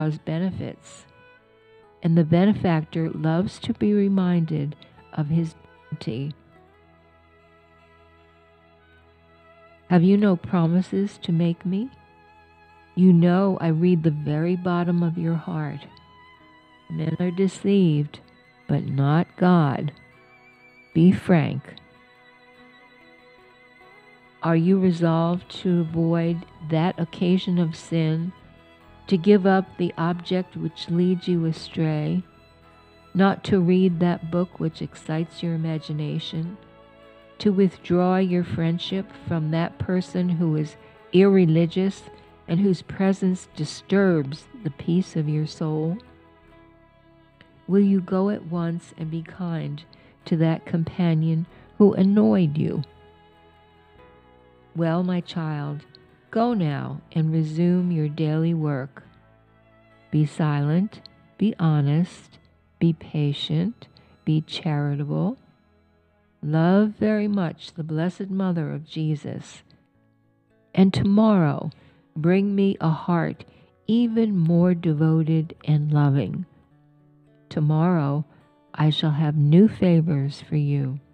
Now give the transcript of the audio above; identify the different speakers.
Speaker 1: cause benefits, and the benefactor loves to be reminded of his bounty. Have you no promises to make me? You know I read the very bottom of your heart. Men are deceived, but not God. Be frank. Are you resolved to avoid that occasion of sin, to give up the object which leads you astray, not to read that book which excites your imagination, to withdraw your friendship from that person who is irreligious and whose presence disturbs the peace of your soul? Will you go at once and be kind to that companion who annoyed you? Well, my child, go now and resume your daily work. Be silent, be honest, be patient, be charitable. Love very much the Blessed Mother of Jesus. And tomorrow bring me a heart even more devoted and loving. Tomorrow I shall have new favors for you.